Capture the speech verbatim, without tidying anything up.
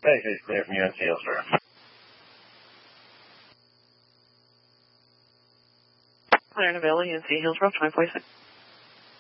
Hey, hey, clear from U N C Hillsborough. Clear and available, U N C Hillsborough, five forty-six.